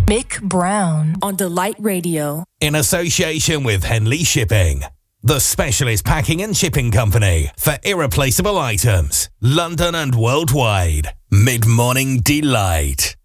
Mick Brown on Delight Radio. In association with Henley Shipping, the specialist packing and shipping company for irreplaceable items, London and worldwide. Mid-morning delight.